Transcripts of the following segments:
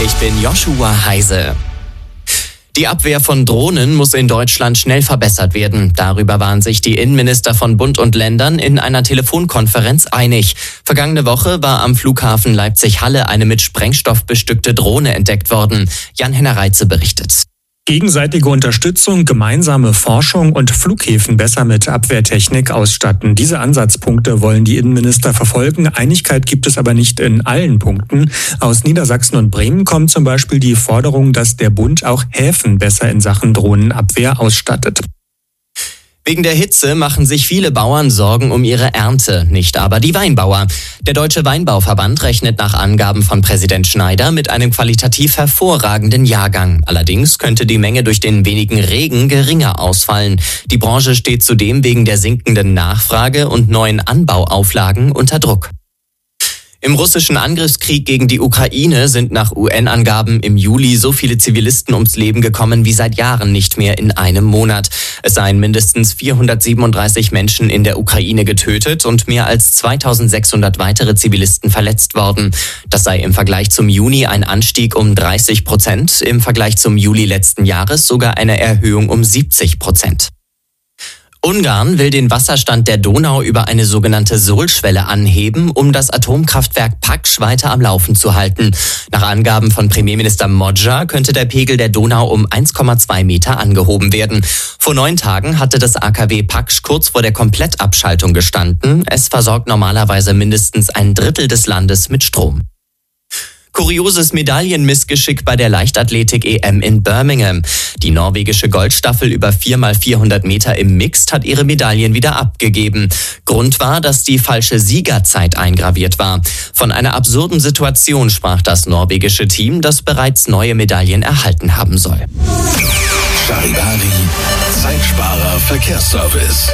Ich bin Joshua Heise. Die Abwehr von Drohnen muss in Deutschland schnell verbessert werden. Darüber waren sich die Innenminister von Bund und Ländern in einer Telefonkonferenz einig. Vergangene Woche war am Flughafen Leipzig-Halle eine mit Sprengstoff bestückte Drohne entdeckt worden. Jan-Henner Reitze berichtet. Gegenseitige Unterstützung, gemeinsame Forschung und Flughäfen besser mit Abwehrtechnik ausstatten. Diese Ansatzpunkte wollen die Innenminister verfolgen. Einigkeit gibt es aber nicht in allen Punkten. Aus Niedersachsen und Bremen kommt zum Beispiel die Forderung, dass der Bund auch Häfen besser in Sachen Drohnenabwehr ausstattet. Wegen der Hitze machen sich viele Bauern Sorgen um ihre Ernte, nicht aber die Weinbauer. Der Deutsche Weinbauverband rechnet nach Angaben von Präsident Schneider mit einem qualitativ hervorragenden Jahrgang. Allerdings könnte die Menge durch den wenigen Regen geringer ausfallen. Die Branche steht zudem wegen der sinkenden Nachfrage und neuen Anbauauflagen unter Druck. Im russischen Angriffskrieg gegen die Ukraine sind nach UN-Angaben im Juli so viele Zivilisten ums Leben gekommen wie seit Jahren nicht mehr in einem Monat. Es seien mindestens 437 Menschen in der Ukraine getötet und mehr als 2600 weitere Zivilisten verletzt worden. Das sei im Vergleich zum Juni ein Anstieg um 30%, im Vergleich zum Juli letzten Jahres sogar eine Erhöhung um 70%. Ungarn will den Wasserstand der Donau über eine sogenannte Sohlschwelle anheben, um das Atomkraftwerk Paksch weiter am Laufen zu halten. Nach Angaben von Premierminister Modja könnte der Pegel der Donau um 1,2 Meter angehoben werden. Vor 9 Tagen hatte das AKW Paksch kurz vor der Komplettabschaltung gestanden. Es versorgt normalerweise mindestens ein Drittel des Landes mit Strom. Kurioses Medaillenmissgeschick bei der Leichtathletik-EM in Birmingham. Die norwegische Goldstaffel über 4x400 Meter im Mixed hat ihre Medaillen wieder abgegeben. Grund war, dass die falsche Siegerzeit eingraviert war. Von einer absurden Situation sprach das norwegische Team, das bereits neue Medaillen erhalten haben soll. Charivari, Zeitsparer Verkehrsservice.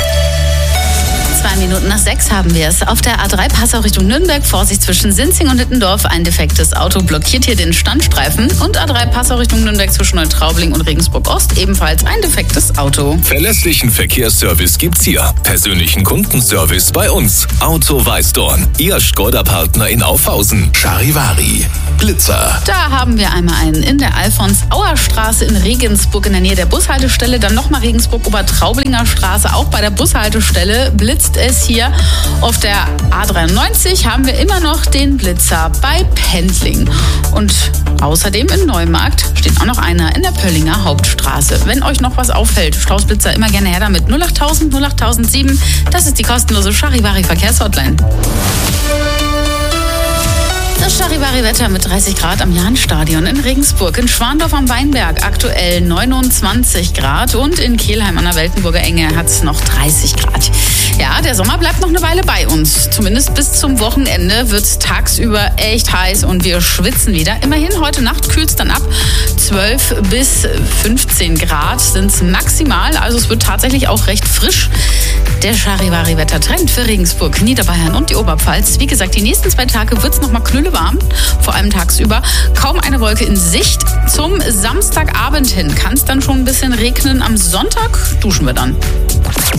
6:02 haben wir es. Auf der A3 Passau Richtung Nürnberg, Vorsicht zwischen Sinzing und Hittendorf. Ein defektes Auto blockiert hier den Standstreifen. Und A3 Passau Richtung Nürnberg zwischen Neutraubling und Regensburg-Ost, ebenfalls ein defektes Auto. Verlässlichen Verkehrsservice gibt's hier. Persönlichen Kundenservice bei uns. Auto Weißdorn, Ihr Skoda-Partner in Aufhausen. Charivari, Blitzer. Da haben wir einmal einen in der Alfons-Auer-Straße in Regensburg in der Nähe der Bushaltestelle. Dann nochmal Regensburg-Obertraublinger Straße, auch bei der Bushaltestelle blitzt es hier. Auf der A93 haben wir immer noch den Blitzer bei Pendling. Und außerdem in Neumarkt steht auch noch einer in der Pöllinger Hauptstraße. Wenn euch noch was auffällt, Stausblitzer immer gerne her damit. 08000 08007, das ist die kostenlose Charivari Verkehrshotline. Das Charivari-Wetter mit 30 Grad am Jahnstadion in Regensburg, in Schwandorf am Weinberg aktuell 29 Grad und in Kelheim an der Weltenburger Enge hat es noch 30 Grad. Ja, der Sommer bleibt noch eine Weile bei uns. Zumindest bis zum Wochenende wird es tagsüber echt heiß und wir schwitzen wieder. Immerhin heute Nacht kühlt es dann ab. 12 bis 15 Grad sind es maximal. Also es wird tatsächlich auch recht frisch. Der Charivari-Wettertrend für Regensburg, Niederbayern und die Oberpfalz. Wie gesagt, die nächsten 2 Tage wird es nochmal knüllewarm, vor allem tagsüber. Kaum eine Wolke in Sicht. Zum Samstagabend hin kann es dann schon ein bisschen regnen. Am Sonntag duschen wir dann.